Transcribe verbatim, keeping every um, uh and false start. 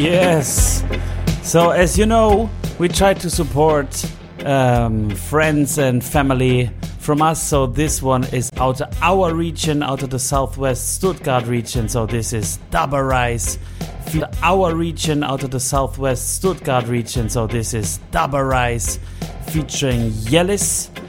Yes. So as you know, we try to support um, friends and family from us. So this one is out of our region, out of the southwest Stuttgart region. So this is Dabba Rice. Our region, out of the southwest Stuttgart region. So this is Dabba Rice featuring Yellis.